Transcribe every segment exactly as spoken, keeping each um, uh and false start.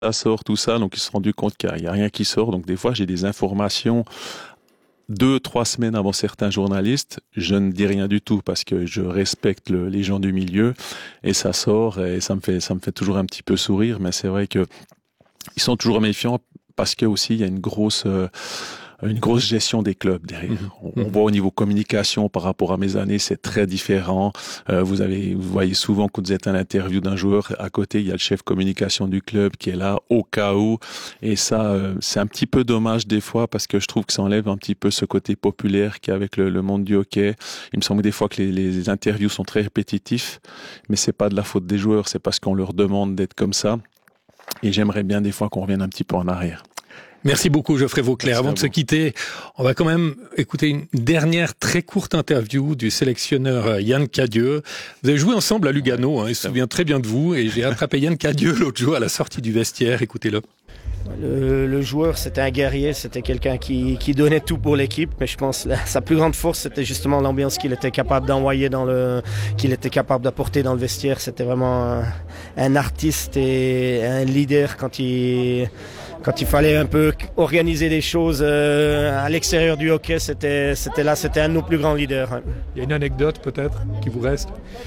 ça sort, tout ça. Donc, ils se sont rendus compte qu'il n'y a, il y a rien qui sort. Donc, des fois, j'ai des informations deux, trois semaines avant certains journalistes. Je ne dis rien du tout parce que je respecte le, les gens du milieu et ça sort et ça me fait, ça me fait toujours un petit peu sourire. Mais c'est vrai que ils sont toujours méfiants parce que aussi, il y a une grosse, euh, une grosse gestion des clubs derrière. Mmh. On, on voit au niveau communication par rapport à mes années, c'est très différent. Euh, vous avez, vous voyez souvent quand vous êtes à l'interview d'un joueur, à côté il y a le chef communication du club qui est là au cas où. Et ça, euh, c'est un petit peu dommage des fois parce que je trouve que ça enlève un petit peu ce côté populaire qu'il y a avec le, le monde du hockey. Il me semble des fois que les, les interviews sont très répétitifs, mais c'est pas de la faute des joueurs, c'est parce qu'on leur demande d'être comme ça. Et j'aimerais bien des fois qu'on revienne un petit peu en arrière. Merci beaucoup Geoffrey Vauclair. Avant de se quitter, on va quand même écouter une dernière très courte interview du sélectionneur Yann Cadieux. Vous avez joué ensemble à Lugano, hein, il se souvient très bien de vous et j'ai attrapé Yann Cadieux l'autre jour à la sortie du vestiaire. Écoutez-le. Le, le joueur, c'était un guerrier, c'était quelqu'un qui, qui donnait tout pour l'équipe, mais je pense que sa plus grande force, c'était justement l'ambiance qu'il était capable d'envoyer dans le, qu'il était capable d'apporter dans le vestiaire. C'était vraiment un, un artiste et un leader quand il, quand il fallait un peu organiser des choses euh, à l'extérieur du hockey. C'était, c'était là, c'était un de nos plus grands leaders. Hein. Il y a une anecdote peut-être qui vous reste?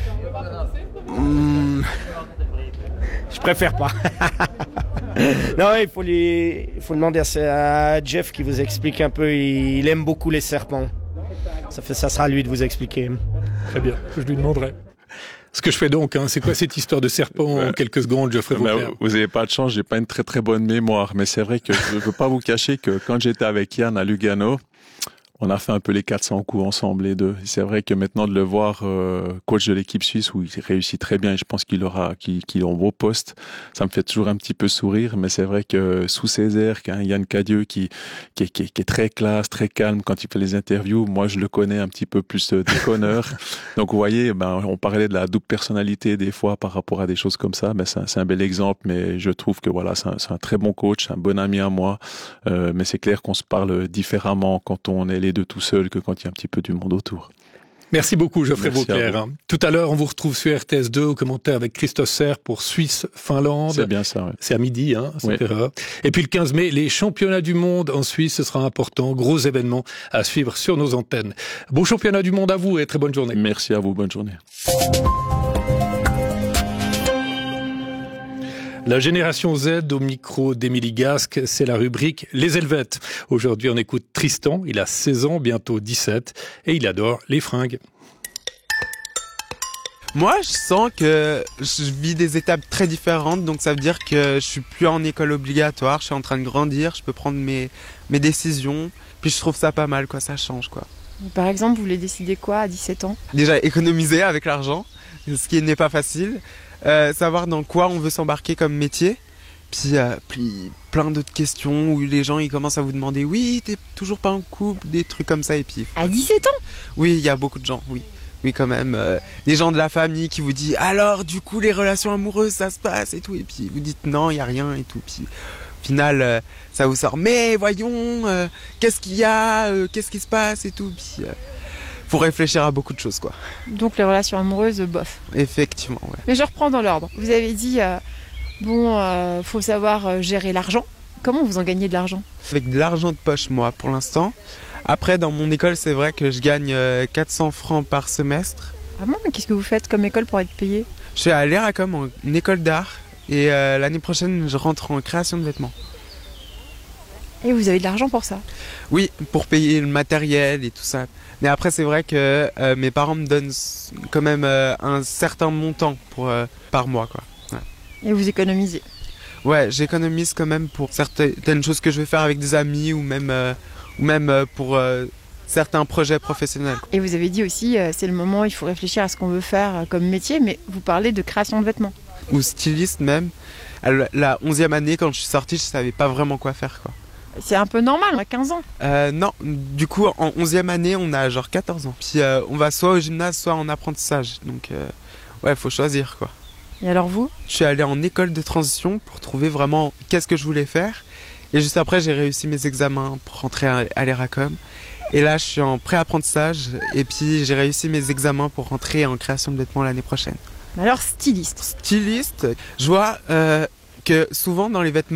Mmh, je préfère pas. Non, il faut, lui, il faut demander à, à Jeff qui vous explique un peu. Il, il aime beaucoup les serpents. Ça, fait, ça sera à lui de vous expliquer. Très bien, je lui demanderai. Ce que je fais donc, hein, c'est quoi cette histoire de serpent en quelques secondes, Geoffrey Vauclair? Vous n'avez pas de chance, j'ai pas une très très bonne mémoire, mais c'est vrai que je ne peux pas vous cacher que quand j'étais avec Yann à Lugano, on a fait un peu les quatre cents coups ensemble les deux. C'est vrai que maintenant de le voir euh, coach de l'équipe suisse où il réussit très bien et je pense qu'il aura qu'il, qu'il est en beau poste, ça me fait toujours un petit peu sourire. Mais c'est vrai que sous ses airs, qu'un Yann Cadieux qui qui est, qui, est, qui est très classe, très calme quand il fait les interviews, moi je le connais un petit peu plus euh, déconneur. Donc vous voyez, ben on parlait de la double personnalité des fois par rapport à des choses comme ça. Ben c'est un, c'est un bel exemple, mais je trouve que voilà c'est un, c'est un très bon coach, un bon ami à moi. Euh, mais c'est clair qu'on se parle différemment quand on est les deux tout seul que quand il y a un petit peu du monde autour. Merci beaucoup Geoffrey Merci Vauclair. Tout à l'heure, on vous retrouve sur R T S deux au commentaire avec Christophe Serre pour Suisse-Finlande. C'est bien ça, oui. C'est à midi, hein, ça oui. fera. Et puis le quinze mai, les championnats du monde en Suisse, ce sera important, gros événement à suivre sur nos antennes. Bon championnat du monde à vous et très bonne journée. Merci à vous, bonne journée. La génération Z au micro d'Émilie Gasque, c'est la rubrique Les Helvètes. Aujourd'hui, on écoute Tristan, il a seize ans, bientôt dix-sept, et il adore les fringues. Moi, je sens que je vis des étapes très différentes, donc ça veut dire que je suis plus en école obligatoire, je suis en train de grandir, je peux prendre mes, mes décisions, puis je trouve ça pas mal, quoi, ça change, quoi. Par exemple, vous voulez décider quoi à dix-sept ans? Déjà, économiser avec l'argent, ce qui n'est pas facile. Euh, savoir dans quoi on veut s'embarquer comme métier, puis, euh, puis plein d'autres questions où les gens ils commencent à vous demander oui t'es toujours pas en couple, des trucs comme ça et puis à dix-sept ans? Oui, il y a beaucoup de gens, oui, oui quand même, euh, des gens de la famille qui vous disent alors du coup les relations amoureuses ça se passe et tout et puis vous dites non il y a rien et tout puis au final euh, ça vous sort mais voyons euh, qu'est-ce qu'il y a, euh, qu'est-ce qui se passe et tout puis euh, faut réfléchir à beaucoup de choses, quoi. Donc les relations amoureuses, bof. Effectivement, ouais. Mais je reprends dans l'ordre. Vous avez dit, euh, bon, euh, faut savoir euh, gérer l'argent. Comment vous en gagnez de l'argent? Avec de l'argent de poche, moi, pour l'instant. Après, dans mon école, c'est vrai que je gagne euh, quatre cents francs par semestre. Ah bon, mais qu'est-ce que vous faites comme école pour être payé? Je suis à l'Eracom, en école d'art. Et euh, l'année prochaine, je rentre en création de vêtements. Et vous avez de l'argent pour ça? Oui, pour payer le matériel et tout ça. Mais après, c'est vrai que euh, mes parents me donnent quand même euh, un certain montant pour, euh, par mois, quoi. Ouais. Et vous économisez? Ouais, j'économise quand même pour certaines choses que je vais faire avec des amis ou même, euh, ou même euh, pour euh, certains projets professionnels. Et vous avez dit aussi, euh, c'est le moment où il faut réfléchir à ce qu'on veut faire euh, comme métier, mais vous parlez de création de vêtements. Ou styliste même. Alors, la onzième année, quand je suis sorti, je savais pas vraiment quoi faire, quoi. C'est un peu normal, on a quinze ans. Euh, non, du coup, en onzième année, on a genre quatorze ans. Puis euh, on va soit au gymnase, soit en apprentissage. Donc, euh, ouais, faut choisir, quoi. Et alors vous? Je suis allé en école de transition pour trouver vraiment qu'est-ce que je voulais faire. Et juste après, j'ai réussi mes examens pour rentrer à, à l'Eracom. Et là, je suis en pré-apprentissage. Et puis, j'ai réussi mes examens pour rentrer en création de vêtements l'année prochaine. Alors, styliste. Styliste, je vois... Euh, que souvent dans les vêtements